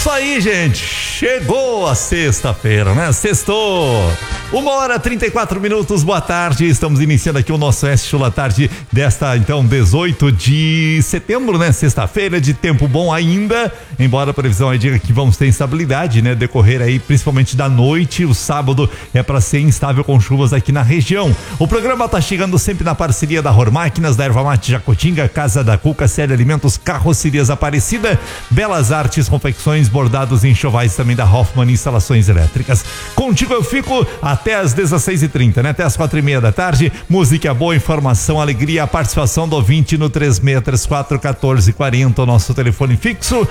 aí, gente. Chegou a sexta-feira, né? Sextou. 1h34. Boa tarde. Estamos iniciando aqui o nosso Oeste da Tarde desta, então, 18 de setembro, né? Sexta-feira, de tempo bom ainda. Embora a previsão aí diga que vamos ter instabilidade, né? Decorrer aí, principalmente da noite. O sábado é para ser instável com chuvas aqui na região. O programa tá chegando sempre na parceria da Ror Máquinas, da Erva Mate Jacotinga, Casa da Cuca, Célia Alimentos, Carrocerias Aparecida, Belas Artes, confecções, bordados e enxovais também da Hoffman Instalações Elétricas. Contigo eu fico até às 16h30, né? Até às 4h30 da tarde. Música boa, informação, alegria, a participação do ouvinte no 36341440, o nosso telefone fixo,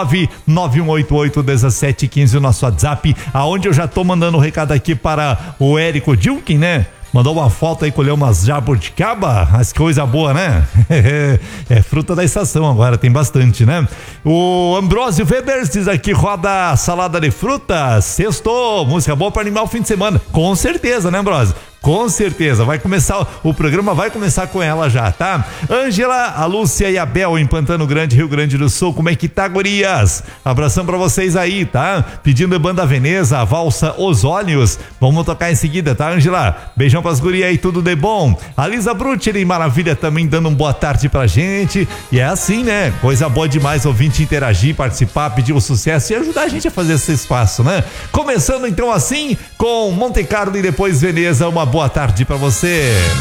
991881715, o nosso WhatsApp, aonde eu já tô mandando um recado aqui para o Érico Dilkin, né? Mandou uma foto aí, colheu umas jabuticaba, as coisa boa, né? É fruta da estação agora, tem bastante, né? O Ambrósio Weber diz aqui, roda salada de frutas, sextou, música boa para animar o fim de semana. Com certeza, né, Ambrósio? Com certeza, vai começar, o programa vai começar com ela já, tá? Ângela, a Lúcia e a Bel em Pantano Grande, Rio Grande do Sul, como é que tá, gurias? Abração pra vocês aí, tá? Pedindo Banda Veneza, a valsa Os Olhos, vamos tocar em seguida, tá, Ângela? Beijão pras gurias aí, tudo de bom. A Lisa Brutili, maravilha, também dando boa tarde pra gente, e é assim, né? Coisa boa demais, ouvinte interagir, participar, pedir o sucesso e ajudar a gente a fazer esse espaço, né? Começando então assim, com Monte Carlo e depois Veneza, uma boa tarde pra você.